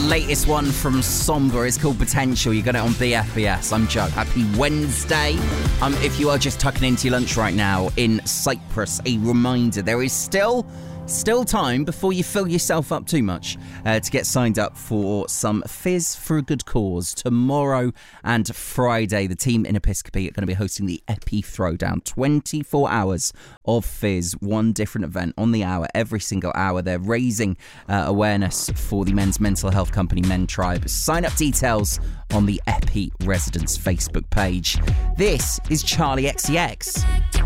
latest one from Somber is called Potential. You got it on BFBS. I'm Joe. Happy Wednesday. If you are just tucking into your lunch right now in Cyprus, a reminder, there is still time before you fill yourself up too much to get signed up for some Fizz for a Good Cause. Tomorrow and Friday, the team in Episcopi are going to be hosting the Epi Throwdown. 24 hours of Fizz, one different event on the hour, every single hour. They're raising awareness for the men's mental health company Men Tribe. Sign up details on the Epi Residents Facebook page. This is Charlie XCX.